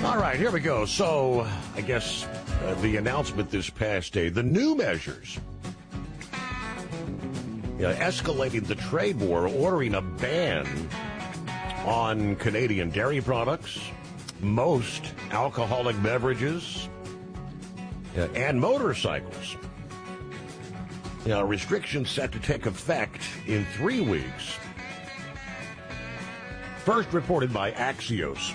All right, here we go. So, I guess the announcement this past day, the new measures, escalating the trade war, ordering a ban on Canadian dairy products, most alcoholic beverages, and motorcycles. Restrictions set to take effect in 3 weeks. First reported by Axios.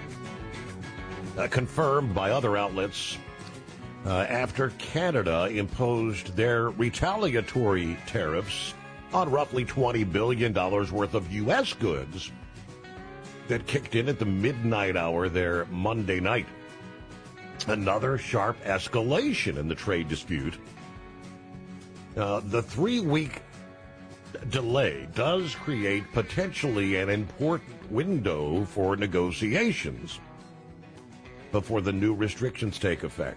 Confirmed by other outlets after Canada imposed their retaliatory tariffs on roughly $20 billion worth of U.S. goods that kicked in at the midnight hour there Monday night. Another sharp escalation in the trade dispute. The 3-week delay does create potentially an important window for negotiations before the new restrictions take effect.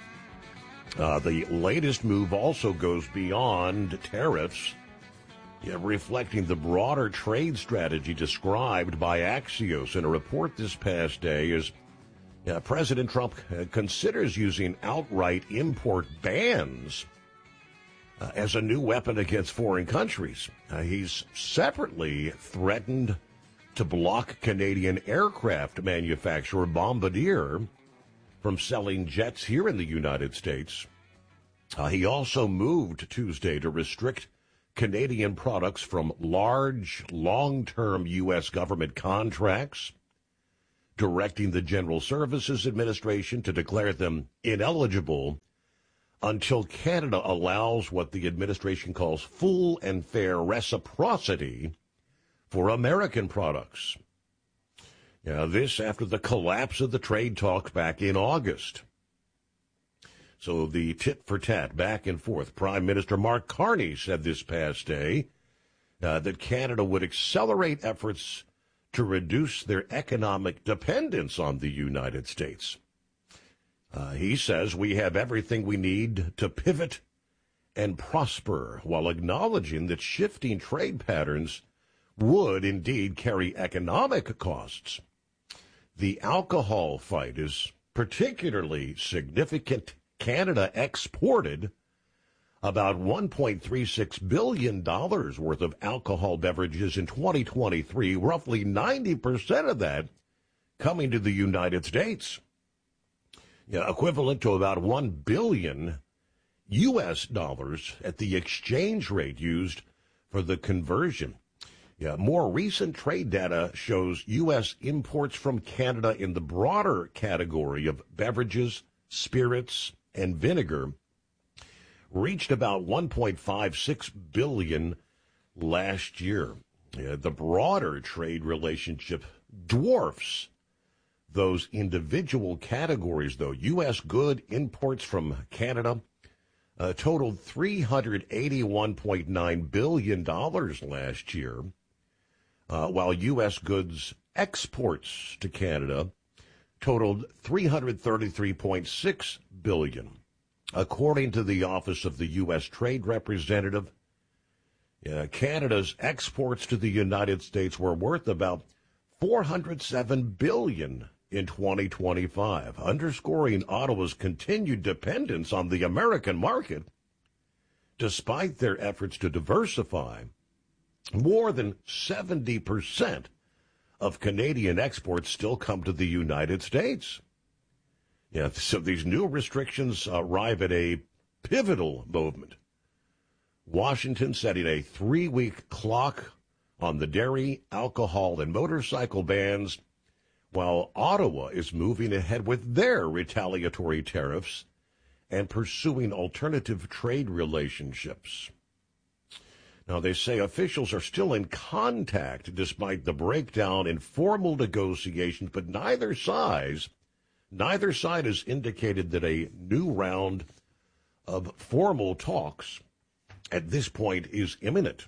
The latest move also goes beyond tariffs, reflecting the broader trade strategy described by Axios in a report this past day as President Trump considers using outright import bans as a new weapon against foreign countries. He's separately threatened to block Canadian aircraft manufacturer Bombardier from selling jets here in the United States. He also moved Tuesday to restrict Canadian products from large, long-term U.S. government contracts, directing the General Services Administration to declare them ineligible until Canada allows what the administration calls full and fair reciprocity for American products. This after the collapse of the trade talks back in August. So the tit-for-tat, back and forth. Prime Minister Mark Carney said this past day that Canada would accelerate efforts to reduce their economic dependence on the United States. He says we have everything we need to pivot and prosper, while acknowledging that shifting trade patterns would indeed carry economic costs. The alcohol fight is particularly significant. Canada exported about $1.36 billion worth of alcohol beverages in 2023, roughly 90% of that coming to the United States. Equivalent to about $1 billion U.S. dollars at the exchange rate used for the conversion. More recent trade data shows U.S. imports from Canada in the broader category of beverages, spirits, and vinegar reached about $1.56 billion last year. The broader trade relationship dwarfs those individual categories, though. U.S. good imports from Canada totaled $381.9 billion last year, while U.S. goods exports to Canada totaled $333.6 billion. According to the Office of the U.S. Trade Representative, Canada's exports to the United States were worth about $407 billion in 2025, underscoring Ottawa's continued dependence on the American market. Despite their efforts to diversify, more than 70% of Canadian exports still come to the United States. So these new restrictions arrive at a pivotal moment. Washington setting a 3-week clock on the dairy, alcohol, and motorcycle bans, while Ottawa is moving ahead with their retaliatory tariffs and pursuing alternative trade relationships. Now, they say officials are still in contact despite the breakdown in formal negotiations, but neither side has indicated that a new round of formal talks at this point is imminent.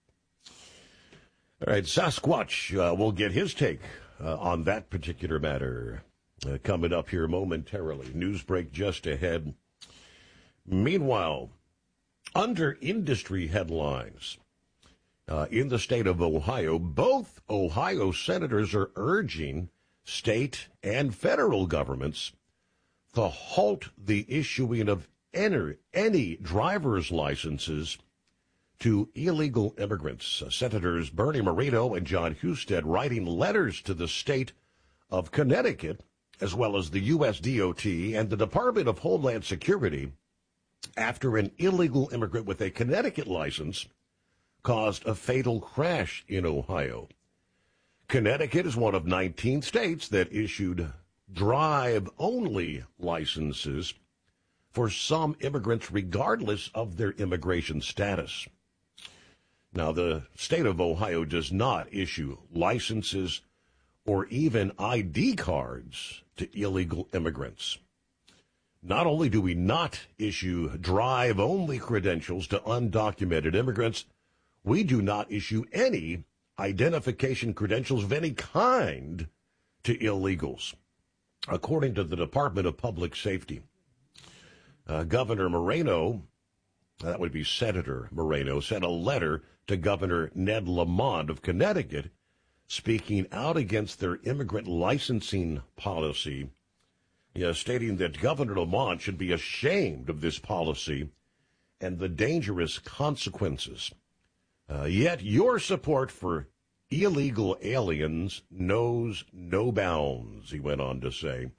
All right, Sasquatch will get his take on that particular matter coming up here momentarily. News break just ahead. Meanwhile, under industry headlines, in the state of Ohio, both Ohio senators are urging state and federal governments to halt the issuing of any driver's licenses to illegal immigrants. Senators Bernie Moreno and John Husted writing letters to the state of Connecticut, as well as the U.S. DOT and the Department of Homeland Security, after an illegal immigrant with a Connecticut license caused a fatal crash in Ohio. Connecticut is one of 19 states that issued drive-only licenses for some immigrants regardless of their immigration status. Now, the state of Ohio does not issue licenses or even ID cards to illegal immigrants. Not only do we not issue drive-only credentials to undocumented immigrants, we do not issue any identification credentials of any kind to illegals, according to the Department of Public Safety. Governor Moreno, that would be Senator Moreno, sent a letter to Governor Ned Lamont of Connecticut speaking out against their immigrant licensing policy, stating that Governor Lamont should be ashamed of this policy and the dangerous consequences. Yet your support for illegal aliens knows no bounds, he went on to say.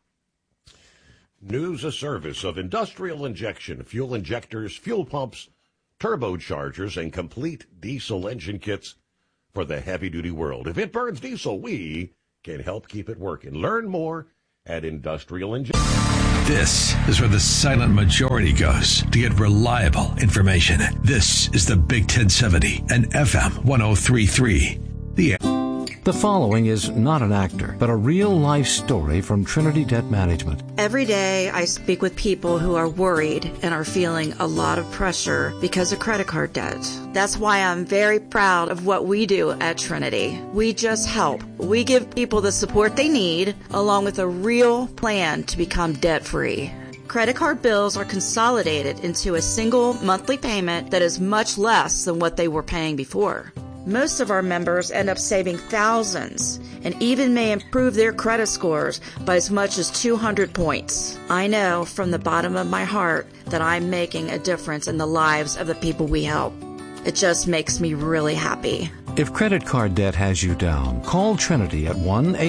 News a service of industrial injection, fuel injectors, fuel pumps, turbochargers, and complete diesel engine kits for the heavy-duty world. If it burns diesel, we can help keep it working. Learn more at Industrial Injection. This is where the silent majority goes to get reliable information. This is the Big 1070 and FM 1033. The following is not an actor, but a real-life story from Trinity Debt Management. Every day I speak with people who are worried and are feeling a lot of pressure because of credit card debt. That's why I'm very proud of what we do at Trinity. We just help. We give people the support they need, along with a real plan to become debt-free. Credit card bills are consolidated into a single monthly payment that is much less than what they were paying before. Most of our members end up saving thousands and even may improve their credit scores by as much as 200 points. I know from the bottom of my heart that I'm making a difference in the lives of the people we help. It just makes me really happy. If credit card debt has you down, call Trinity at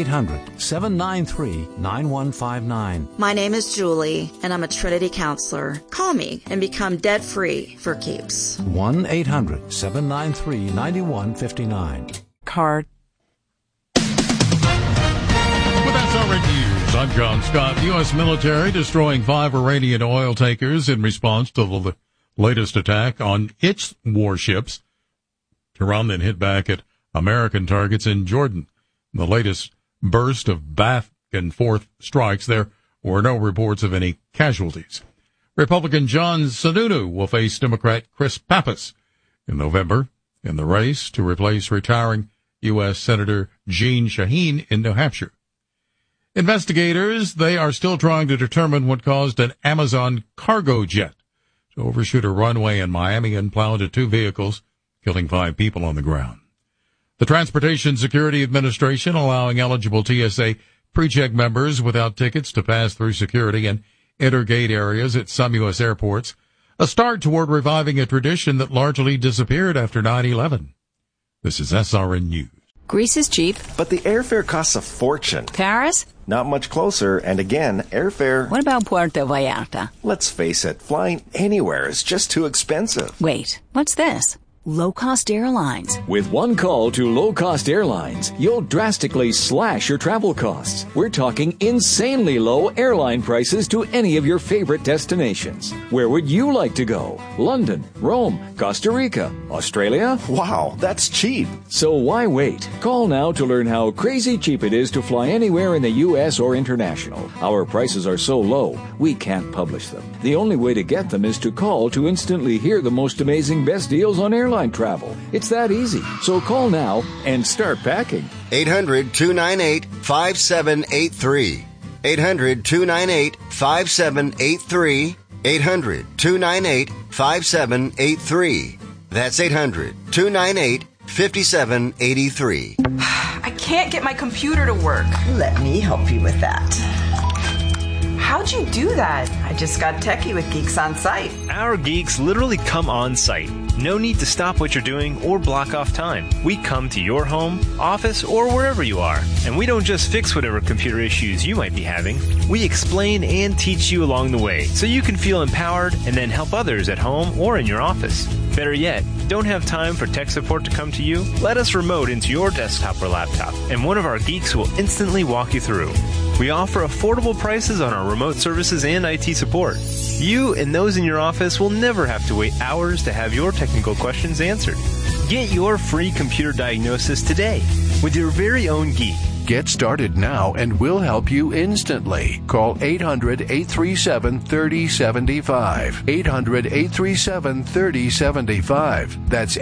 1-800-793-9159. My name is Julie, and I'm a Trinity counselor. Call me and become debt-free for keeps. 1-800-793-9159. Card. With SRN News, I'm John Scott. The U.S. military destroying 5 Iranian oil tankers in response to the latest attack on its warships. Iran then hit back at American targets in Jordan. In the latest burst of back and forth strikes, there were no reports of any casualties. Republican John Sununu will face Democrat Chris Pappas in November in the race to replace retiring U.S. Senator Jeanne Shaheen in New Hampshire. Investigators, they are still trying to determine what caused an Amazon cargo jet to overshoot a runway in Miami and plow into 2 vehicles, killing 5 people on the ground. The Transportation Security Administration allowing eligible TSA pre-check members without tickets to pass through security and enter gate areas at some U.S. airports, a start toward reviving a tradition that largely disappeared after 9/11. This is SRN News. Greece is cheap. But the airfare costs a fortune. Paris? Not much closer, and again, airfare... What about Puerto Vallarta? Let's face it, flying anywhere is just too expensive. Wait, what's this? Low-cost airlines. With one call to low-cost airlines, you'll drastically slash your travel costs. We're talking insanely low airline prices to any of your favorite destinations. Where would you like to go? London, Rome, Costa Rica, Australia? Wow, that's cheap. So why wait? Call now to learn how crazy cheap it is to fly anywhere in the U.S. or international. Our prices are so low, we can't publish them. The only way to get them is to call to instantly hear the most amazing best deals on airline travel. It's that easy. So call now and start packing. 800-298-5783. 800-298-5783. 800-298-5783. That's 800-298-5783. I can't get my computer to work. Let me help you with that. How'd you do that? I just got techie with Geeks on Site. Our geeks literally come on site. No need to stop what you're doing or block off time. We come to your home, office, or wherever you are. And we don't just fix whatever computer issues you might be having. We explain and teach you along the way so you can feel empowered and then help others at home or in your office. Better yet, don't have time for tech support to come to you? Let us remote into your desktop or laptop, and one of our geeks will instantly walk you through. We offer affordable prices on our remote services and IT support. You and those in your office will never have to wait hours to have your technical questions answered. Get your free computer diagnosis today with your very own geek. Get started now and we'll help you instantly. Call 800-837-3075. 800-837-3075. That's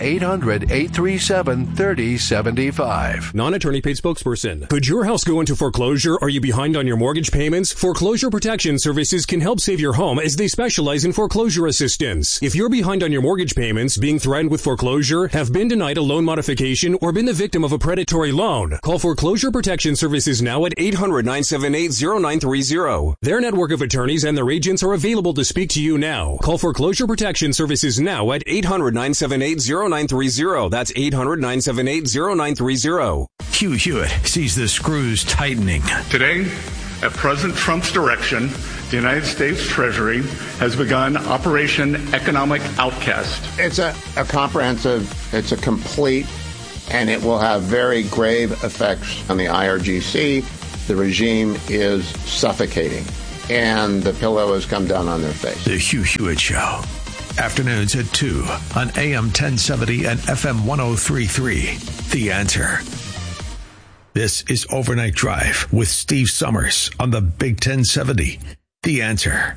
800-837-3075. Non-attorney paid spokesperson. Could your house go into foreclosure? Are you behind on your mortgage payments? Foreclosure Protection Services can help save your home as they specialize in foreclosure assistance. If you're behind on your mortgage payments, being threatened with foreclosure, have been denied a loan modification, or been the victim of a predatory loan, call Foreclosure Protection Services now at 800-978-0930. Their network of attorneys and their agents are available to speak to you now. Call Foreclosure Protection Services now at 800-978-0930. That's 800-978-0930. Hugh Hewitt sees the screws tightening. Today, at President Trump's direction, the United States Treasury has begun Operation Economic Outcast. It's a comprehensive, it's a complete, and it will have very grave effects on the IRGC. The regime is suffocating, and the pillow has come down on their face. The Hugh Hewitt Show. Afternoons at 2 on AM 1070 and FM 103.3. The Answer. This is Overnight Drive with Steve Summers on the Big 1070. The Answer.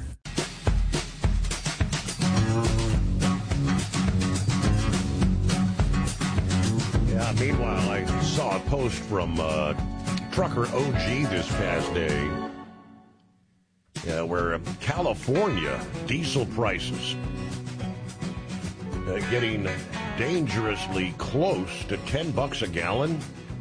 Meanwhile, I saw a post from Trucker OG this past day where California diesel prices getting dangerously close to $10 a gallon.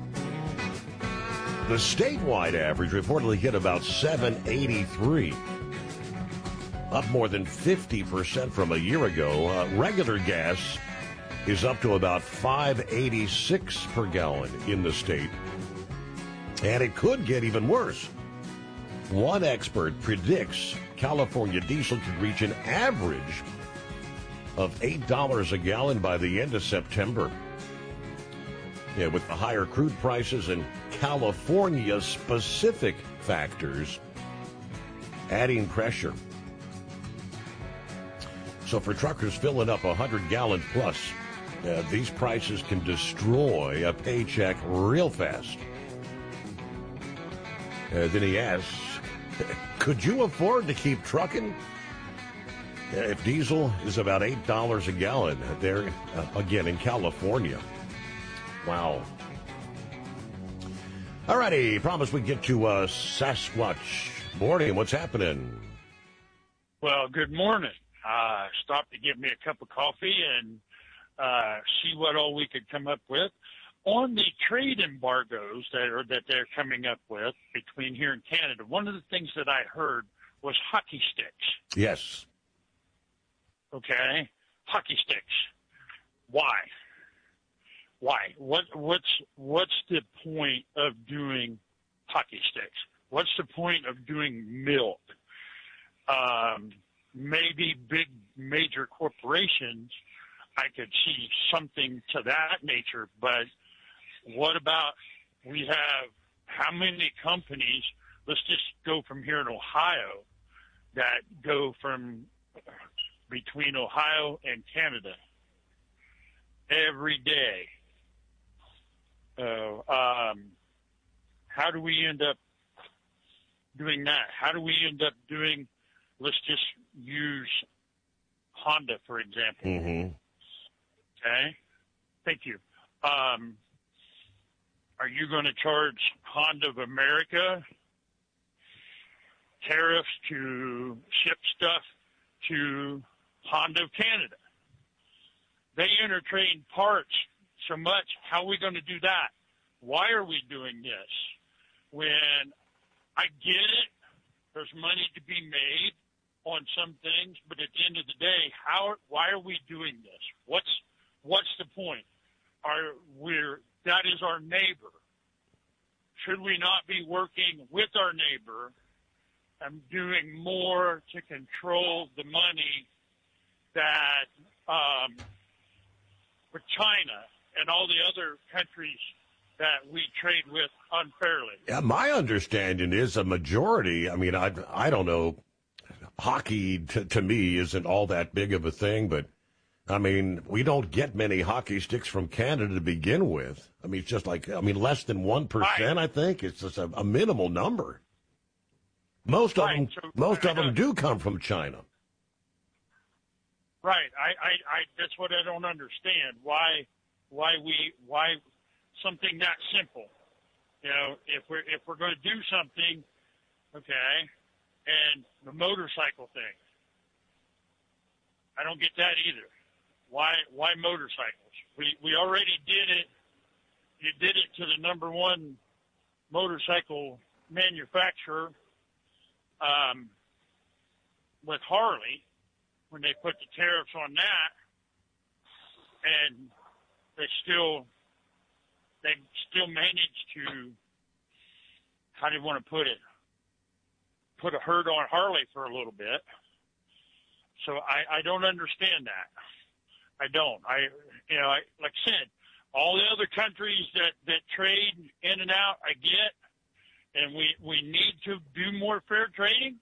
The statewide average reportedly hit about $7.83, up more than 50% from a year ago. Regular gas is up to about $5.86 per gallon in the state. And it could get even worse. One expert predicts California diesel could reach an average of $8 a gallon by the end of September. Yeah, with the higher crude prices and California-specific factors adding pressure. So for truckers filling up 100 gallons plus, these prices can destroy a paycheck real fast. Then he asks, could you afford to keep trucking? If diesel is about $8 a gallon there, again, in California. Wow. All righty, promise we get to Sasquatch Morning. What's happening? Well, good morning. Stopped to get me a cup of coffee and see what all we could come up with on the trade embargoes that they're coming up with between here and Canada. One of the things that I heard was hockey sticks. Yes. Okay, hockey sticks. Why? What's the point of doing hockey sticks? What's the point of doing milk? Maybe big major corporations, I could see something to that nature, but what about we have how many companies, let's just go from here in Ohio, that go from between Ohio and Canada every day. How do we end up doing that? How do we end up doing, let's just use Honda, for example. Mm-hmm. Okay? Thank you. Are you going to charge Honda of America tariffs to ship stuff to Honda of Canada? They intertrade parts so much. How are we going to do that? Why are we doing this? When I get it, there's money to be made on some things, but at the end of the day, why are we doing this? What's the point? That is our neighbor. Should we not be working with our neighbor and doing more to control the money that with China and all the other countries that we trade with unfairly? Yeah, my understanding is a majority. I mean, I don't know. Hockey to me isn't all that big of a thing, but I mean, we don't get many hockey sticks from Canada to begin with. I mean, it's just less than 1%. I think it's just a minimal number. Most of them do come from China. Right. I that's what I don't understand. Why something that simple? You know, if we're going to do something, okay, and the motorcycle thing, I don't get that either. Why motorcycles? We already did it. You did it to the number one motorcycle manufacturer with Harley when they put the tariffs on that, and they still managed to, how do you want to put it, put a hurt on Harley for a little bit. So I don't understand that. I don't. Like I said, all the other countries that trade in and out, I get, and we need to do more fair trading.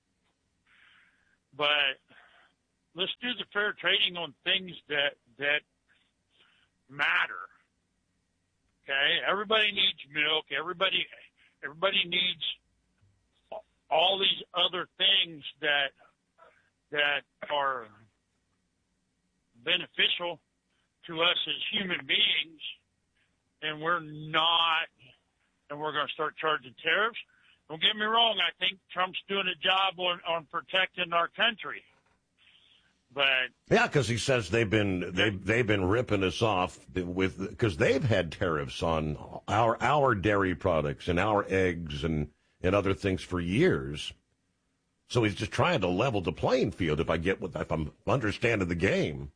But let's do the fair trading on things that matter. Okay, everybody needs milk. Everybody needs all these other things that are beneficial to us as human beings, and we're not, and we're going to start charging tariffs. Don't get me wrong. I think Trump's doing a job on protecting our country. But yeah, because he says they've been ripping us off because they've had tariffs on our dairy products and our eggs and other things for years. So he's just trying to level the playing field. If I'm understanding the game.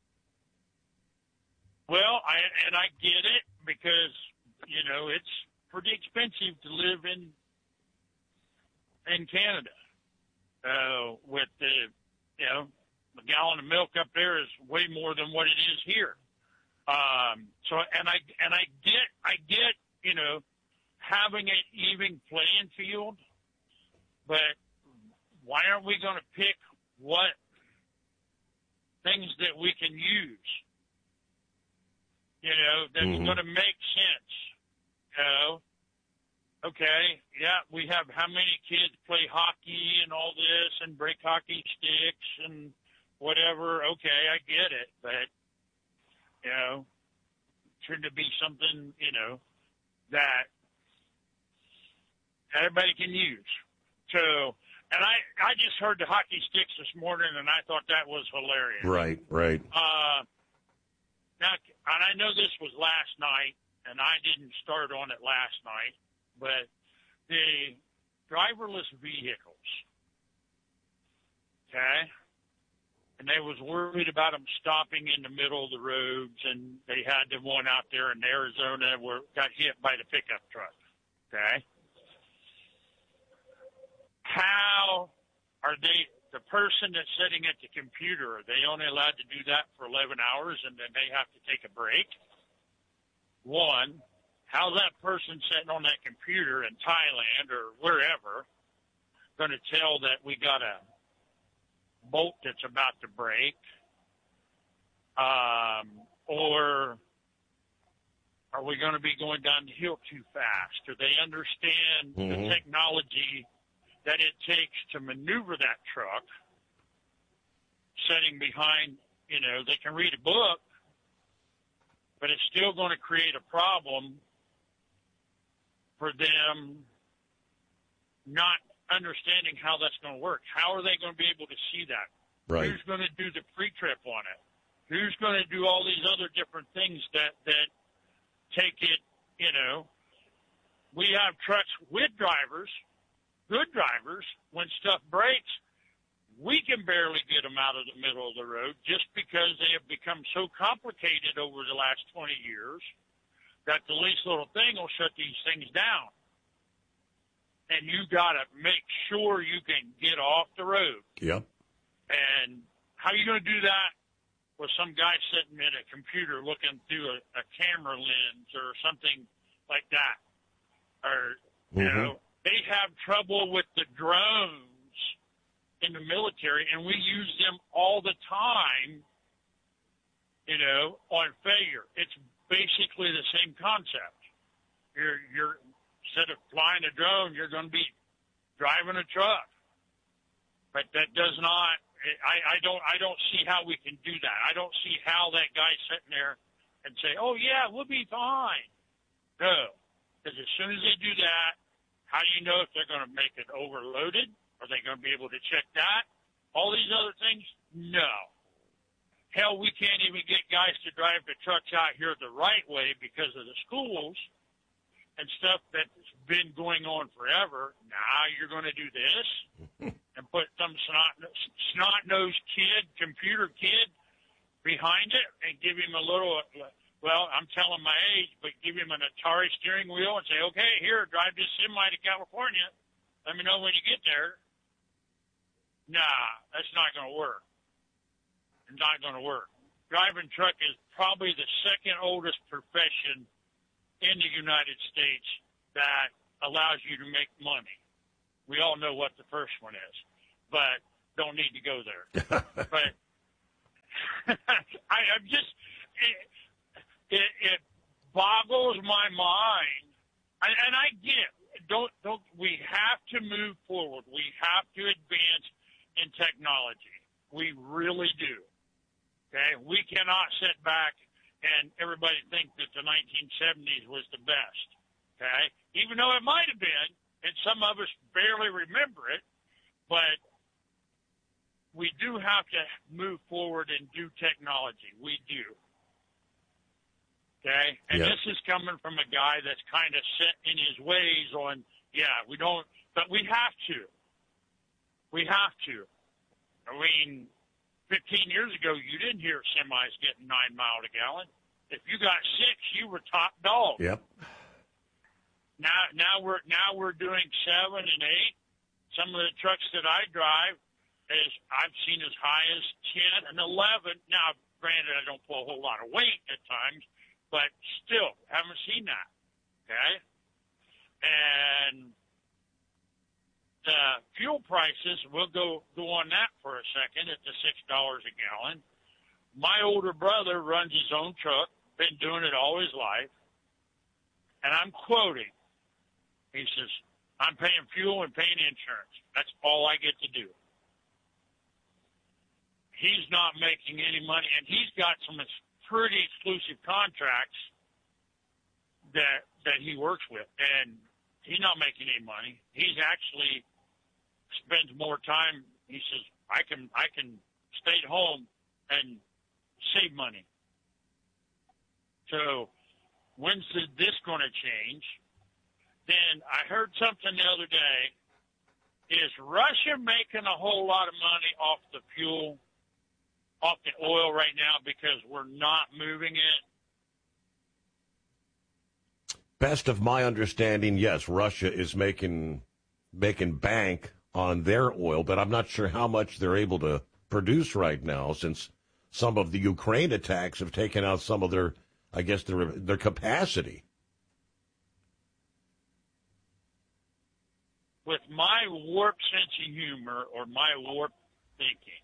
Well, I get it because it's pretty expensive to live in Canada. With the gallon of milk up there is way more than what it is here. So I get having an even playing field, but why aren't we going to pick what things that we can use? That's going to make sense. Okay, yeah, we have how many kids play hockey and all this and break hockey sticks and whatever. Okay, I get it, but shouldn't it be something that everybody can use? So, and I just heard the hockey sticks this morning, and I thought that was hilarious. Right. Now, and I know this was last night, and I didn't start on it last night, but the driverless vehicles, okay? And they was worried about them stopping in the middle of the roads, and they had the one out there in Arizona where got hit by the pickup truck, okay? How are they, the person that's sitting at the computer, are they only allowed to do that for 11 hours and then they have to take a break? One, how's that person sitting on that computer in Thailand or wherever going to tell that we got a bolt that's about to break? Or are we going to be going down the hill too fast? Do they understand the technology that it takes to maneuver that truck sitting behind, they can read a book, but it's still going to create a problem for them not understanding how that's going to work. How are they going to be able to see that? Right. Who's going to do the pre-trip on it? Who's going to do all these other different things that take it, we have trucks with drivers, good drivers. When stuff breaks, we can barely get them out of the middle of the road just because they have become so complicated over the last 20 years that the least little thing will shut these things down. And you got to make sure you can get off the road. Yep. And how are you going to do that with some guy sitting at a computer looking through a camera lens or something like that? Or, you know, they have trouble with the drones in the military, and we use them all the time, you know, on failure. It's basically the same concept. You're instead of flying a drone, you're going to be driving a truck. But that does not. I don't see how we can do that. I don't see how that guy's sitting there and say, "Oh yeah, we'll be fine." No, because as soon as they do that, how do you know if they're going to make it overloaded? Are they going to be able to check that? All these other things? No. Hell, we can't even get guys to drive the trucks out here the right way because of the schools and stuff that's been going on forever. Now you're going to do this and put some snot-nosed kid, computer kid, behind it and give him a little, well, I'm telling my age, but give him an Atari steering wheel and say, okay, here, drive this semi to California. Let me know when you get there. Nah, that's not going to work. It's not going to work. Driving truck is probably the second oldest profession in the United States that allows you to make money. We all know what the first one is, but don't need to go there. But I'm just, it boggles my mind, and I get it. Don't. We have to move forward. We have to advance in technology. We really do. Okay, we cannot sit back and everybody think that the 1970s was the best, okay? Even though it might have been, and some of us barely remember it, but we do have to move forward and do technology. We do, okay? And This is coming from a guy that's kind of set in his ways on, we don't, but we have to. We have to. I mean, 15 years ago, you didn't hear semis getting 9 miles a gallon. If you got 6, you were top dog. Yep. Now we're doing 7 and 8. Some of the trucks that I drive I've seen as high as 10 and 11. Now, granted, I don't pull a whole lot of weight at times, but still, haven't seen that. Okay, and the fuel prices, we'll go on that for a second at the $6 a gallon. My older brother runs his own truck, been doing it all his life, and I'm quoting. He says, I'm paying fuel and paying insurance. That's all I get to do. He's not making any money, and he's got some pretty exclusive contracts that he works with, and he's not making any money. He's actually spends more time. He says, I can stay at home and save money. So when's this going to change? Then I heard something the other day. Is Russia making a whole lot of money off the fuel, off the oil right now because we're not moving it? Best of my understanding, yes, Russia is making bank on their oil, but I'm not sure how much they're able to produce right now since some of the Ukraine attacks have taken out some of their, I guess, their capacity. With my warped sense of humor or my warped thinking,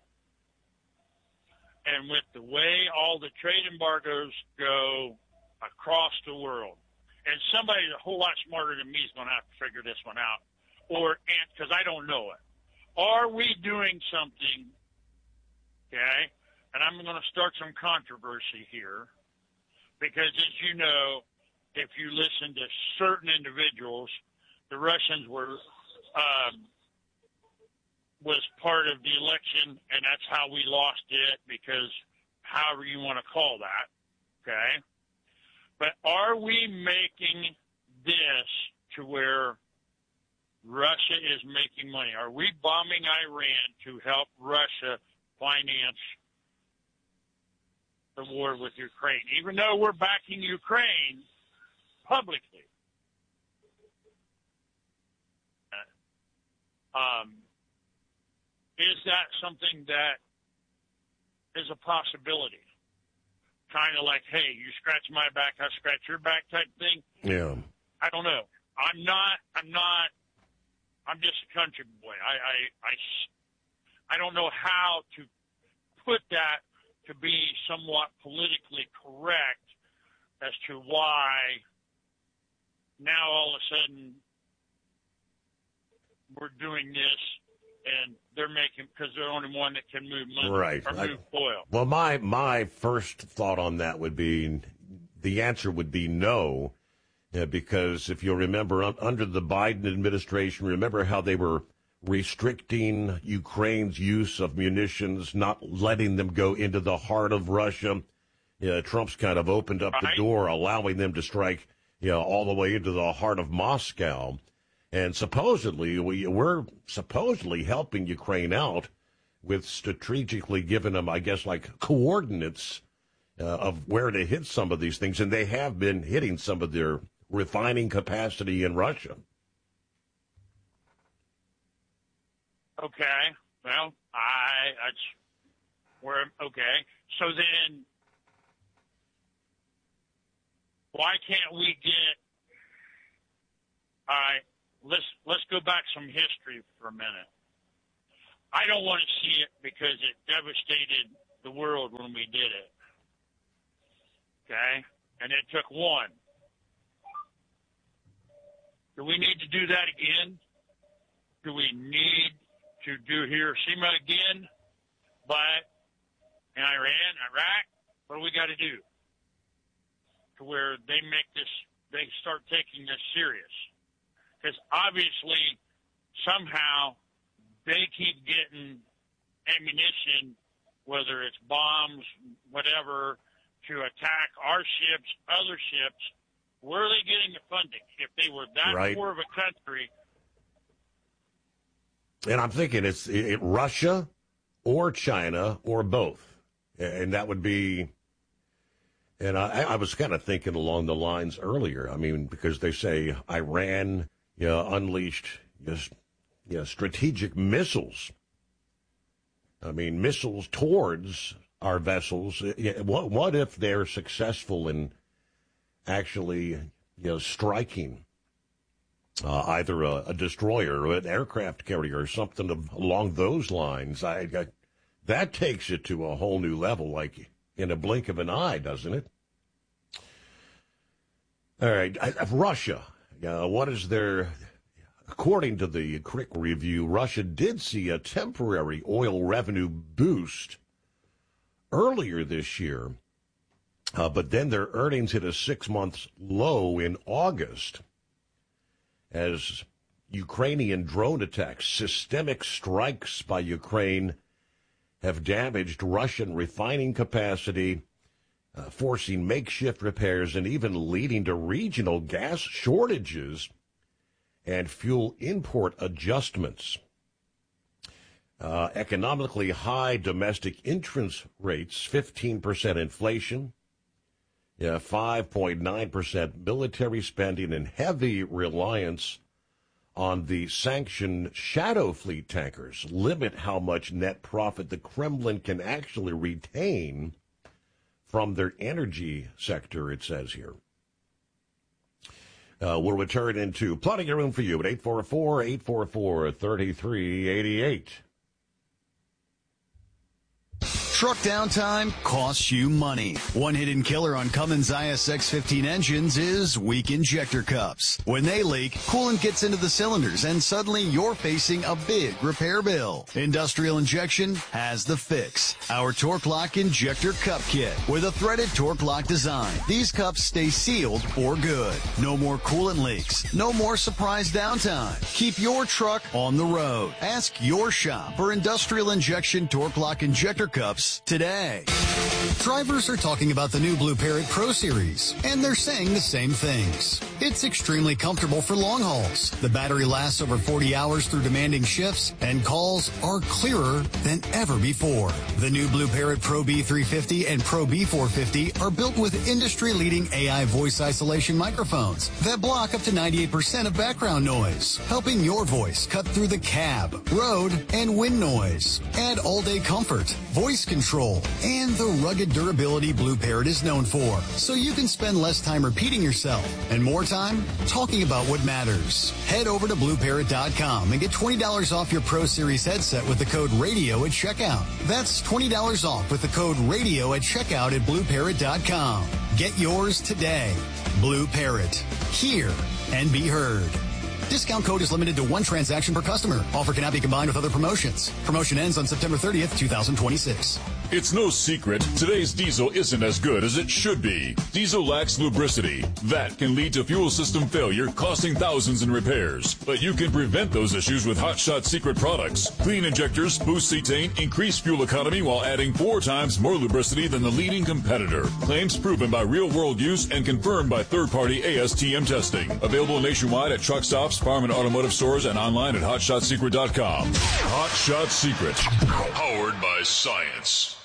and with the way all the trade embargoes go across the world, and somebody a whole lot smarter than me is going to have to figure this one out, because I don't know it. Are we doing something, okay, and I'm going to start some controversy here, because as you know, if you listen to certain individuals, the Russians was part of the election, and that's how we lost it, because however you want to call that, okay? But are we making this to to where Russia is making money? Are we bombing Iran to help Russia finance the war with Ukraine? Even though we're backing Ukraine publicly. Is that something that is a possibility? Kind of like, hey, you scratch my back, I scratch your back type thing? Yeah. I don't know. I'm just a country boy. I don't know how to put that to be somewhat politically correct as to why now all of a sudden we're doing this and they're making, because they're the only one that can move money right. or move oil. Well, my first thought on that would be, the answer would be no, because if you'll remember, under the Biden administration, remember how they were restricting Ukraine's use of munitions, not letting them go into the heart of Russia. Trump's kind of opened up the door, allowing them to strike, all the way into the heart of Moscow. And supposedly, we're supposedly helping Ukraine out with strategically giving them, I guess, like coordinates of where to hit some of these things. And they have been hitting some of their refining capacity in Russia. Okay. Well, okay. So then, why can't we get, all right, let's go back some history for a minute. I don't want to see it because it devastated the world when we did it. Okay? And it took one. Do we need to do that again? Do we need to do Hiroshima again? But in Iran, Iraq, what do we got to do? To where they start taking this serious. Because obviously, somehow, they keep getting ammunition, whether it's bombs, whatever, to attack our ships, other ships. Where are they getting the funding? If they were that poor of a country. And I'm thinking it's Russia or China or both. And that would be, and I was kind of thinking along the lines earlier. I mean, because they say Iran unleashed strategic missiles. I mean, missiles towards our vessels. What if they're successful in actually, striking either a destroyer or an aircraft carrier or something along those lines? That takes it to a whole new level, like in a blink of an eye, doesn't it? All right, Russia. What is their? According to the Crick Review, Russia did see a temporary oil revenue boost earlier this year, but then their earnings hit a 6-month low in August as Ukrainian drone attacks, systemic strikes by Ukraine, have damaged Russian refining capacity, forcing makeshift repairs and even leading to regional gas shortages and fuel import adjustments. Economically high domestic interest rates, 15% inflation, 5.9% military spending, and heavy reliance on the sanctioned shadow fleet tankers limit how much net profit the Kremlin can actually retain from their energy sector, it says here. We'll return into plenty of room for you at 844-844-3388. Truck downtime costs you money. One hidden killer on Cummins ISX-15 engines is weak injector cups. When they leak, coolant gets into the cylinders and suddenly you're facing a big repair bill. Industrial Injection has the fix. Our Torque Lock Injector Cup Kit with a threaded Torque Lock design. These cups stay sealed for good. No more coolant leaks. No more surprise downtime. Keep your truck on the road. Ask your shop for Industrial Injection Torque Lock Injector Cups today. Drivers are talking about the new Blue Parrot Pro Series, and they're saying the same things. It's extremely comfortable for long hauls. The battery lasts over 40 hours through demanding shifts, and calls are clearer than ever before. The new Blue Parrot Pro B350 and Pro B450 are built with industry-leading AI voice isolation microphones that block up to 98% of background noise, helping your voice cut through the cab, road, and wind noise. Add all-day comfort, voice control, and the rugged durability Blue Parrot is known for, so you can spend less time repeating yourself and more time talking about what matters. Head over to BlueParrot.com and get $20 off your Pro Series headset with the code RADIO at checkout. That's $20 off with the code RADIO at checkout at BlueParrot.com. Get yours today. Blue Parrot. Hear and be heard. Discount code is limited to one transaction per customer. Offer cannot be combined with other promotions. Promotion ends on September 30th, 2026. It's no secret, today's diesel isn't as good as it should be. Diesel lacks lubricity. That can lead to fuel system failure, costing thousands in repairs. But you can prevent those issues with Hot Shot Secret products. Clean injectors, boost cetane, increase fuel economy while adding 4 times more lubricity than the leading competitor. Claims proven by real-world use and confirmed by third-party ASTM testing. Available nationwide at truck stops, farm and automotive stores, and online at HotShotSecret.com. Hot Shot Secret. Powered by science.